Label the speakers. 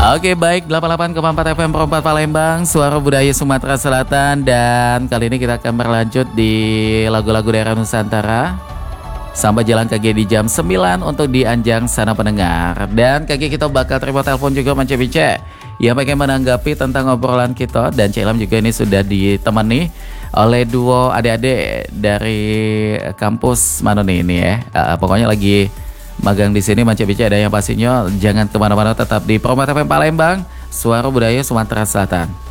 Speaker 1: Oke baik, 88,4 FM Perempat Palembang, suara budaya Sumatera Selatan. Dan kali ini kita akan berlanjut di lagu-lagu daerah Nusantara sampai jalan kaki di jam 9 untuk di Anjang sana pendengar. Dan kaki kita bakal terima telepon juga Mance Bice yang pengen menanggapi tentang obrolan kita. Dan Cik Ilham juga ini sudah ditemani oleh duo adik-adik dari kampus mana nih ini ya. Pokoknya lagi magang di sini Mance Bice ada yang pastinya jangan kemana-mana, tetap di Perempat FM Palembang, suara budaya Sumatera Selatan.